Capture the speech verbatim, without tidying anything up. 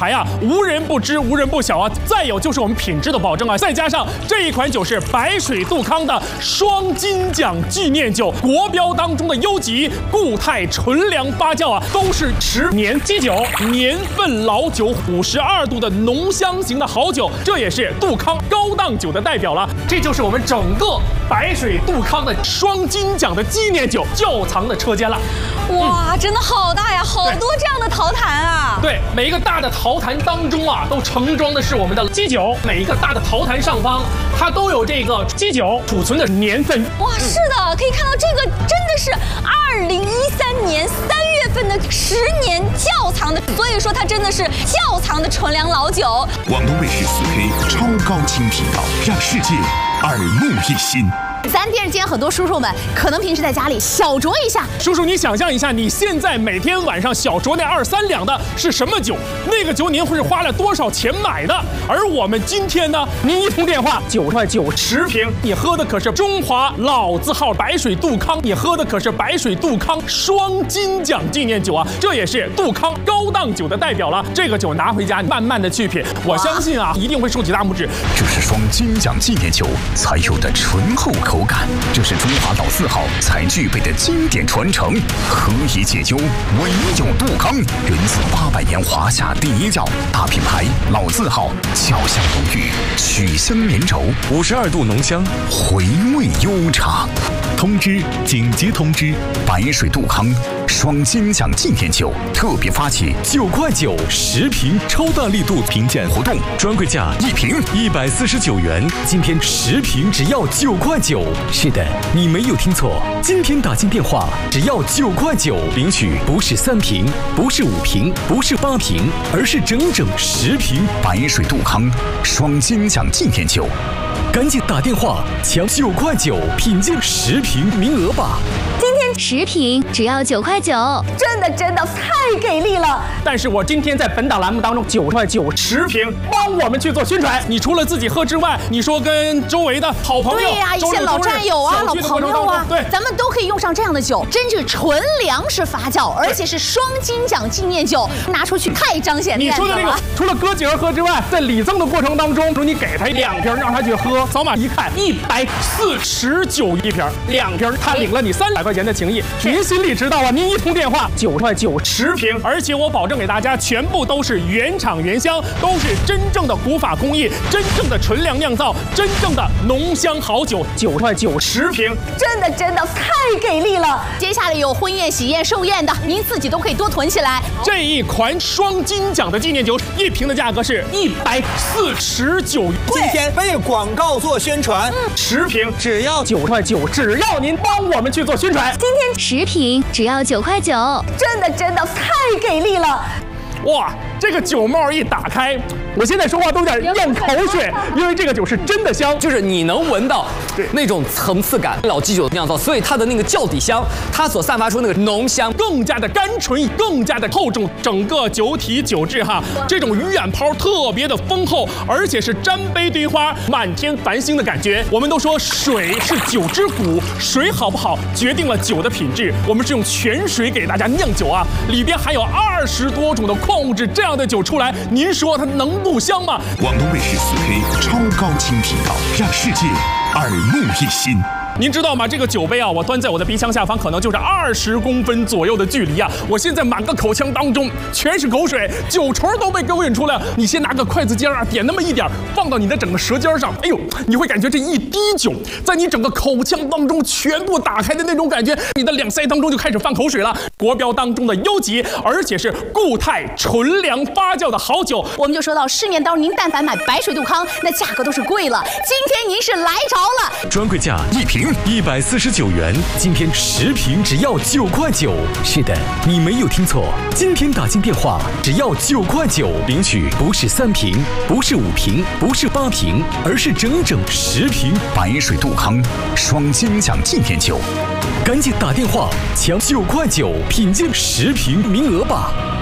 牌啊，无人不知，无人不晓啊。再有就是我们品质的保证啊，再加上这一款酒是白水杜康的双金奖纪念酒，国标当中的优级固态纯粮发酵啊，都是十年基酒，年份老酒，五十二度的浓香型的好酒，这也是杜康高档酒的代表了。这就是我们整个白水杜康的双金奖的纪念酒窖藏的车间了。 哇，嗯、真的好大呀，好多这样的陶坛啊！ 对，每一个大的陶坛当中啊，都盛装的是我们的基酒。每一个大的陶坛上方，它都有这个基酒储存的年份。 哇，是的，可以看到这个真的是二零一三年三月份的十年窖藏的，所以说它真的是窖藏的纯粮老酒。 广东卫视四 K 超高清频道，让世界耳目一新。 咱电视间很多叔叔们可能平时在家里小酌一下。 叔叔，你想象一下，你现在每天晚上小酌那二三两的是什么酒？那个酒您会是花了多少钱买的？而我们今天呢，您一通电话九块九十瓶，你喝的可是中华老字号白水杜康，你喝的可是白水杜康双金奖纪念酒啊，这也是杜康高档酒的代表了。这个酒拿回家慢慢的去品，我相信啊，一定会竖起大拇指。 这是双金奖纪念酒才有的醇厚口感，这是中华老字号才具备的经典传承，何以解忧？唯有杜康，人字八百年华夏第一窖，大品牌，老字号，窖香浓郁，曲香绵稠， 五十二度浓香， 回味悠长。通知！紧急通知！白水杜康双金奖纪念酒特别发起九块九十瓶超大力度评鉴活动，专柜价一瓶一百四十九元，今天十瓶只要九块九。是的，你没有听错，今天打进电话只要九块九，领取不是三瓶，不是五瓶，不是八瓶，而是整整十瓶白水杜康双金奖纪念酒。 赶紧打电话抢九块九品鉴十瓶名额吧！ 今天十瓶只要九块九， 真的真的太给力了！ 但是我今天在本档栏目当中九块九十瓶，帮我们去做宣传。你除了自己喝之外，你说跟周围的好朋友， 对呀、啊，一些老战友啊、老朋友啊， 对， 咱们都可以用上这样的酒，真是纯粮食发酵，而且是双金奖纪念酒，拿出去太彰显面子了。 你说的那个，除了哥几个喝之外，在礼赠的过程当中，说你给他两瓶，让他去喝。扫码一看，一百四十九一瓶，两瓶，他领了你三百块钱的情谊，您心里知道啊。您一通电话九块九十瓶，而且我保证给大家，全部都是原厂原香，都是真正的古法工艺，真正的纯粮酿造，真正的浓香好酒，九块九十瓶， 真的真的太给力了。接下来有婚宴、喜宴、寿宴的，您自己都可以多囤起来。 这一款双金奖的纪念酒，一瓶的价格是一百四十九， 今天为广告做宣传， 十瓶只要九块九，只要您帮我们去做宣传。 今天十瓶只要九块九， 真的真的太给力了！ 哇，这个酒帽一打开，我现在说话都有点咽口水，因为这个酒是真的香， 就是你能闻到那种层次感，老基酒酿造，所以它的那个窖底香，它所散发出那个浓香更加的甘醇，更加的厚重，整个酒体酒质哈，这种鱼眼泡特别的丰厚，而且是沾杯堆花，满天繁星的感觉。我们都说水是酒之骨，水好不好决定了酒的品质。我们是用泉水给大家酿酒啊，里边还有二十多种的矿物质，这样的酒出来，您说它能不香吗？ 广东卫视四 K 超高清频道，让世界耳目一新。 您知道吗？这个酒杯啊，我端在我的鼻腔下方，可能就是二十公分左右的距离啊。我现在满个口腔当中全是口水，酒唇都被勾引出来了。你先拿个筷子尖啊，点那么一点，放到你的整个舌尖上，哎呦，你会感觉这一滴酒在你整个口腔当中全部打开的那种感觉，你的两腮当中就开始泛口水了。国标当中的优级，而且是固态纯粮发酵的好酒。 我们就说到市面当中，您但凡买白水杜康，那价格都是贵了。今天您是来着了， 专柜价一瓶一百四十九元，今天十瓶只要九块九。是的，你没有听错，今天打进电话只要九块九，领取不是三瓶，不是五瓶，不是八瓶，而是整整十瓶白水杜康双金奖纪念酒。 赶紧打电话抢九块九品鉴十瓶名额吧！